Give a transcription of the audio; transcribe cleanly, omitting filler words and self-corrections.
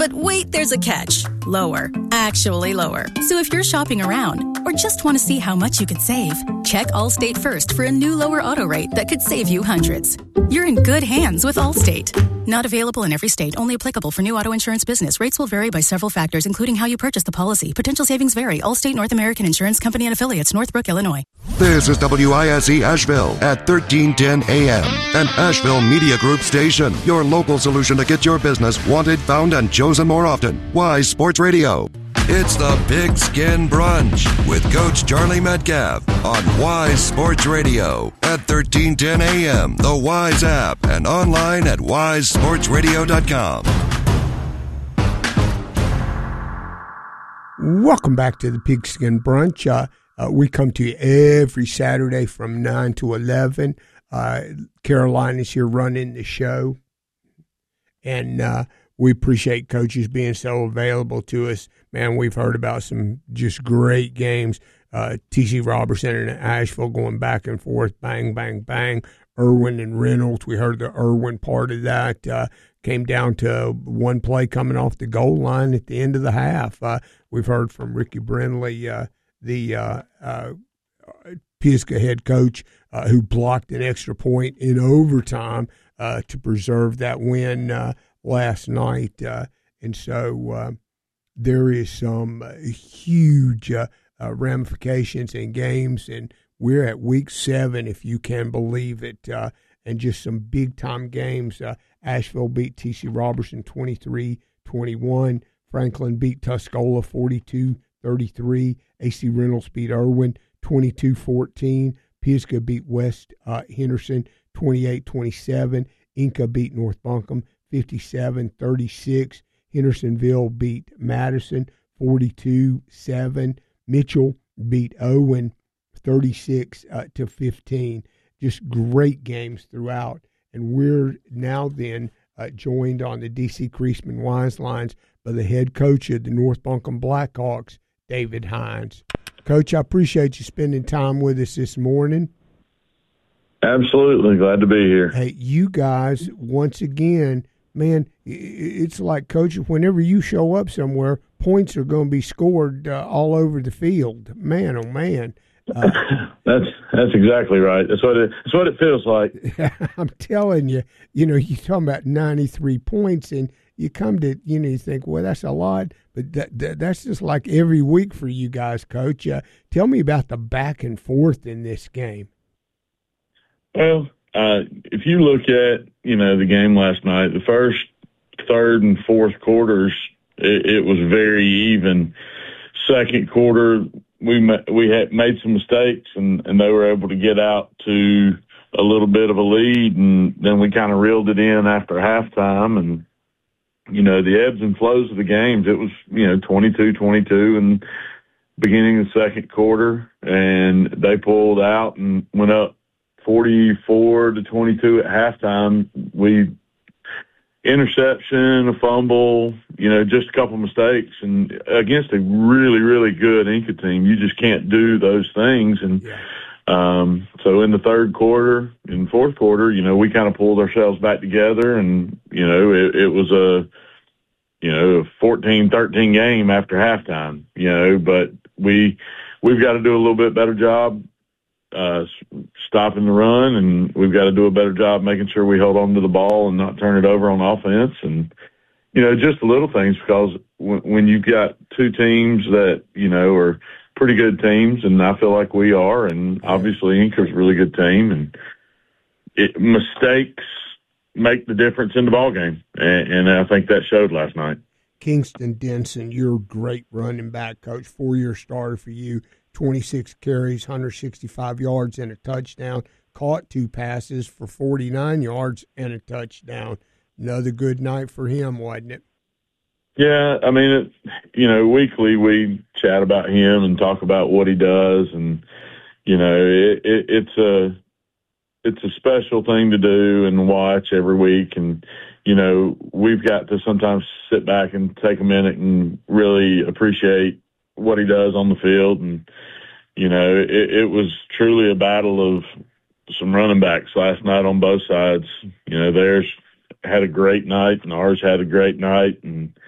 But wait, there's a catch. Lower. Actually lower. So if you're shopping around or just want to see how much you could save, check Allstate first for a new lower auto rate that could save you hundreds. You're in good hands with Allstate. Not available in every state. Only applicable for new auto insurance business. Rates will vary by several factors, including how you purchase the policy. Potential savings vary. Allstate North American Insurance Company and Affiliates, Northbrook, Illinois. This is WISE Asheville at 1310 AM, an Asheville Media Group station. Your local solution to get your business wanted, found, and chosen more often. Wise Sports Radio. It's the Big Skin Brunch with Coach Charlie Metcalf on Wise Sports Radio at 1310 AM, the Wise app, and online at wisesportsradio.com. Welcome back to the Pigskin Brunch. We come to you every Saturday from 9 to 11. Caroline is here running the show, and we appreciate coaches being so available to us. Man, we've heard about some just great games. T.C. Robertson and Asheville going back and forth, bang, bang, bang. Irwin and Reynolds, we heard the Irwin part of that. Came down to one play coming off the goal line at the end of the half. We've heard from Ricky Brindley, the Pisgah head coach, who blocked an extra point in overtime to preserve that win last night. And so there is some huge ramifications in games, and we're at week 7, if you can believe it, and just some big-time games. Asheville beat T.C. Robertson 23-21. Franklin beat Tuscola 42-33. A.C. Reynolds beat Irwin 22-14. Pisgah beat West Henderson 28-27. Inca beat North Buncombe 57-36. Hendersonville beat Madison 42-7. Mitchell beat Owen 36-15. Just great games throughout. And we're now then joined on the D.C. Creasman Wise lines by the head coach of the North Buncombe Blackhawks, David Hines. Coach, I appreciate you spending time with us this morning. Absolutely. Glad to be here. Hey, you guys, once again, man, it's like, Coach, whenever you show up somewhere, points are going to be scored all over the field. Man, oh, man. That's exactly right. That's what it feels like. I'm telling you, you're talking about 93 points, and you come to, you think, well, that's a lot, but that's just like every week for you guys, Coach. Tell me about the back and forth in this game. Well, if you look at, the game last night, the first, third, and fourth quarters, it was very even. Second quarter, we had made some mistakes, and they were able to get out to a little bit of a lead, and then we kind of reeled it in after halftime. And, the ebbs and flows of the games, it was, 22-22 and beginning of the second quarter, and they pulled out and went up 44-22 at halftime. Interception, a fumble, just a couple mistakes, and against a really, really good Inca team, you just can't do those things. And so in the third quarter and fourth quarter, we kind of pulled ourselves back together, and it was a 14-13 game after halftime. But we've got to do a little bit better job stopping the run, and we've got to do a better job making sure we hold on to the ball and not turn it over on offense. And, just the little things, because when you've got two teams that, are pretty good teams, and I feel like we are, and obviously Inca's a really good team, and mistakes make the difference in the ball game. And I think that showed last night. Kingston Denson, you're a great running back, Coach, 4-year starter for you. 26 carries, 165 yards, and a touchdown. Caught 2 passes for 49 yards and a touchdown. Another good night for him, wasn't it? Yeah, I mean, weekly we chat about him and talk about what he does, and it's a special thing to do and watch every week. And we've got to sometimes sit back and take a minute and really appreciate what he does on the field. And, it was truly a battle of some running backs last night on both sides. Theirs had a great night and ours had a great night. And,